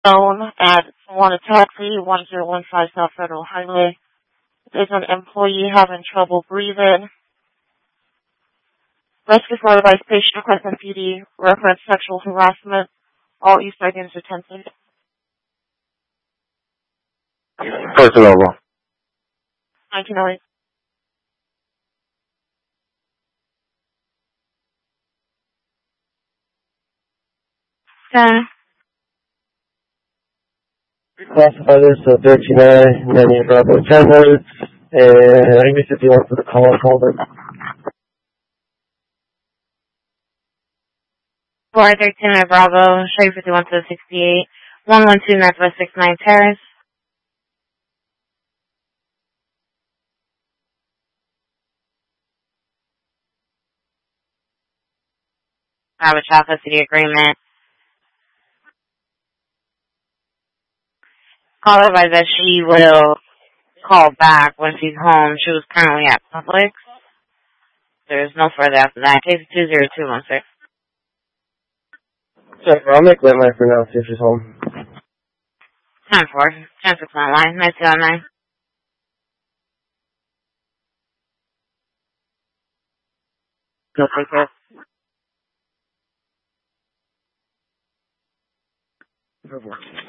Phone at One Taxi, 1015 South Federal Highway. There's an employee having trouble breathing. Rescue for Device patient requesting PD, reference sexual harassment. All East Side units attempted. First available. 1908. Classify this to 39, 98 Bravo 10 words, and I guess if you want to the call holder. 413 Bravo, Chevy 51 to 68, 112 Northwest 69 Terrace. I have a Chocolate City agreement. Call advised that she will call back when she's home. She was currently at Publix. There's no further after that. Case 20216. Sure, I'll make landline for now, see if she's home. 10-4. 10-6 line. 1909. Go take care. Good work.